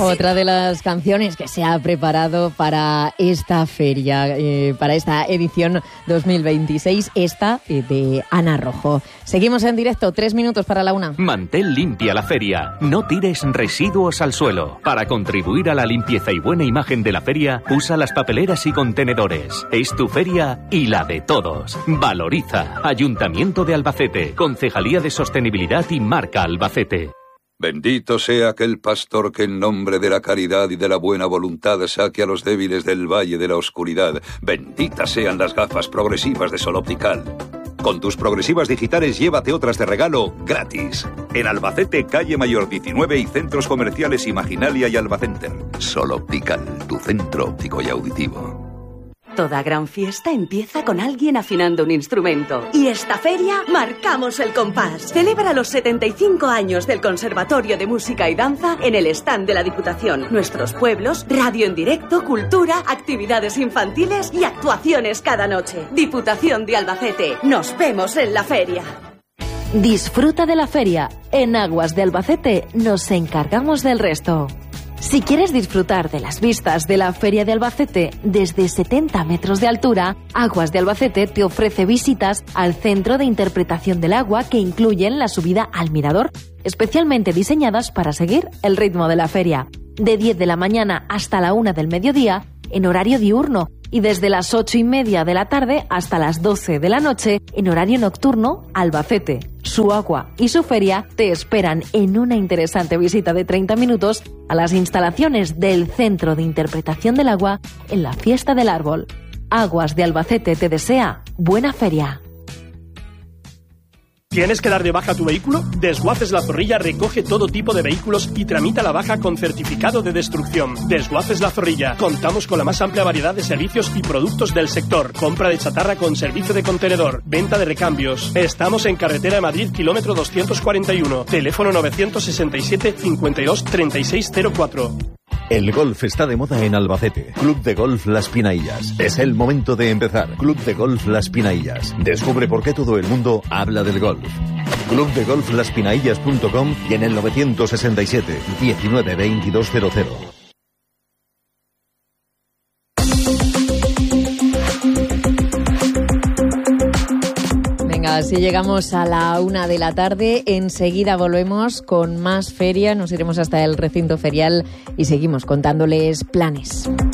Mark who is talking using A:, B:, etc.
A: Otra de las canciones que se ha preparado para esta feria, para esta edición 2026, esta de Ana Rojo. Seguimos en directo, 3 minutos para la 1.
B: Mantén limpia la feria. No tires residuos al suelo. Para contribuir a la limpieza y buena imagen de la feria, usa las papeleras y contenedores. Es tu feria y la de todos. Valoriza. Ayuntamiento de Albacete. Concejalía de Sostenibilidad y Marca Albacete.
C: Bendito sea aquel pastor que en nombre de la caridad y de la buena voluntad saque a los débiles del valle de la oscuridad. Benditas sean las gafas progresivas de Sol Optical. Con tus progresivas digitales llévate otras de regalo gratis. En Albacete, calle Mayor 19 y centros comerciales Imaginalia y Albacenter. Sol Optical, tu centro óptico y auditivo.
D: Toda gran fiesta empieza con alguien afinando un instrumento. Y esta feria marcamos el compás. Celebra los 75 años del Conservatorio de Música y Danza en el stand de la Diputación. Nuestros pueblos, radio en directo, cultura, actividades infantiles y actuaciones cada noche. Diputación de Albacete. Nos vemos en la feria.
E: Disfruta de la feria. En Aguas de Albacete nos encargamos del resto. Si quieres disfrutar de las vistas de la Feria de Albacete desde 70 metros de altura, Aguas de Albacete te ofrece visitas al Centro de Interpretación del Agua que incluyen la subida al mirador, especialmente diseñadas para seguir el ritmo de la feria. De 10 de la mañana hasta la 1 del mediodía, en horario diurno, y desde las 8:30 de la tarde hasta las 12 de la noche, en horario nocturno, Albacete. Su agua y su feria te esperan en una interesante visita de 30 minutos a las instalaciones del Centro de Interpretación del Agua en la Fiesta del Árbol. Aguas de Albacete te desea buena feria.
F: ¿Tienes que dar de baja tu vehículo? Desguaces La Zorrilla recoge todo tipo de vehículos y tramita la baja con certificado de destrucción. Desguaces La Zorrilla. Contamos con la más amplia variedad de servicios y productos del sector. Compra de chatarra con servicio de contenedor. Venta de recambios. Estamos en Carretera de Madrid, kilómetro 241. Teléfono 967 52 3604.
G: El golf está de moda en Albacete. Club de Golf Las Pinaillas. Es el momento de empezar. Club de Golf Las Pinaillas. Descubre por qué todo el mundo habla del golf. clubdegolflaspinaillas.com y en el 967 19 2200.
A: Así llegamos a la 1 de la tarde. Enseguida volvemos con más feria. Nos iremos hasta el recinto ferial y seguimos contándoles planes.